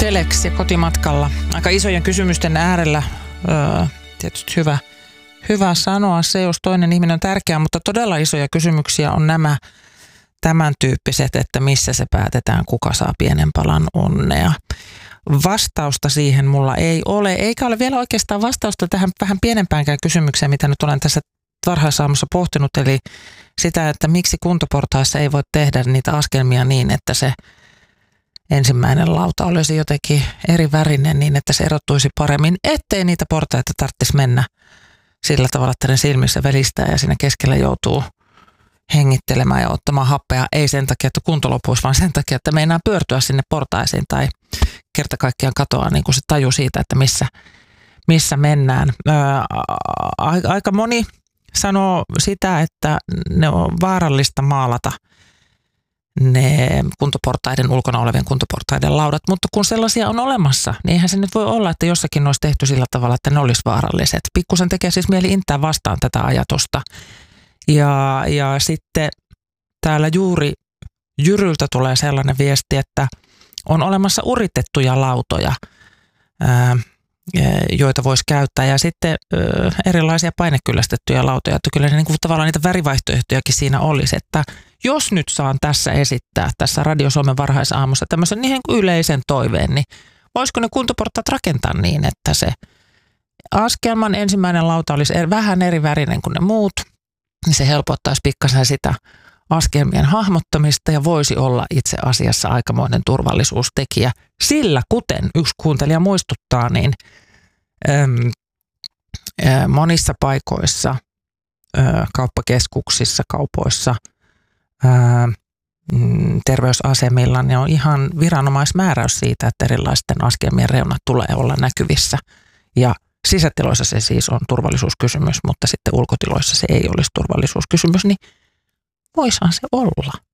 Telex ja kotimatkalla. Aika isojen kysymysten äärellä. Tietysti hyvä sanoa se, jos toinen ihminen on tärkeä, mutta todella isoja kysymyksiä on nämä tämän tyyppiset, että missä se päätetään, kuka saa pienen palan onnea. Vastausta siihen mulla ei ole, eikä ole vielä oikeastaan vastausta tähän vähän pienempäänkään kysymykseen, mitä nyt olen tässä varhaisaamussa pohtinut, eli sitä, että miksi kuntoportaissa ei voi tehdä niitä askelmia niin, että se ensimmäinen lauta olisi jotenkin eri värinen niin, että se erottuisi paremmin, ettei niitä portaita tarvitsisi mennä sillä tavalla, että ne silmissä velistää ja siinä keskellä joutuu hengittelemään ja ottamaan happea. Ei sen takia, että kunto lopuisi, vaan sen takia, että meinaa pyörtyä sinne portaisiin tai kerta kaikkiaan katoaa niin kuin se taju siitä, että missä mennään. Aika moni sanoo sitä, että ne on vaarallista maalata ne kuntoportaiden, ulkona olevien kuntoportaiden laudat, mutta kun sellaisia on olemassa, niin eihän se nyt voi olla, että jossakin olisi tehty sillä tavalla, että ne olisi vaaralliset. Pikkusen tekee siis mieli intää vastaan tätä ajatusta. Ja sitten täällä juuri Jyryltä tulee sellainen viesti, että on olemassa uritettuja lautoja, joita voisi käyttää, ja sitten erilaisia painekyllästettyjä lautoja, että kyllä niin kuin tavallaan niitä värivaihtoehtojakin siinä olisi, että jos nyt saan tässä esittää tässä Radio Suomen varhaisaamussa tämmöisen niin yleisen toiveen, niin voisiko ne kuntoportaat rakentaa niin, että se askelman ensimmäinen lauta olisi vähän eri värinen kuin ne muut, niin se helpottaisi pikkasen sitä askelmien hahmottamista ja voisi olla itse asiassa aikamoinen turvallisuustekijä. Sillä kuten yksi kuuntelija muistuttaa, niin monissa paikoissa, kauppakeskuksissa, kaupoissa, terveysasemilla, ne on ihan viranomaismääräys siitä, että erilaisten askelmien reunat tulee olla näkyvissä. Ja sisätiloissa se siis on turvallisuuskysymys, mutta sitten ulkotiloissa se ei olisi turvallisuuskysymys, niin voisihan se olla.